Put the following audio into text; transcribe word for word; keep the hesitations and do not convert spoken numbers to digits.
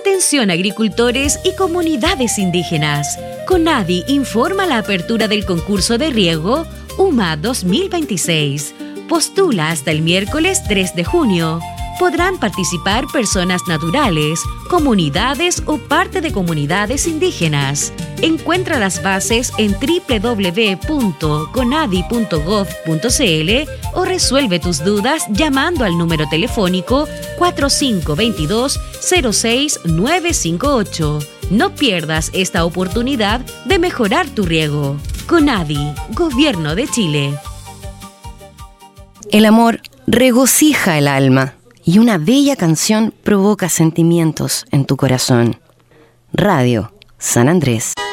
Atención agricultores y comunidades indígenas. CONADI informa la apertura del concurso de riego U M A dos mil veintiséis. Postula hasta el miércoles tres de junio. Podrán participar personas naturales, comunidades o parte de comunidades indígenas. Encuentra las bases en doble u doble u doble u punto conadi punto gov punto c l o resuelve tus dudas llamando al número telefónico cuatro cinco dos dos cero seis nueve cinco ocho. No pierdas esta oportunidad de mejorar tu riego. CONADI, Gobierno de Chile. El amor regocija el alma y una bella canción provoca sentimientos en tu corazón. Radio San Andrés.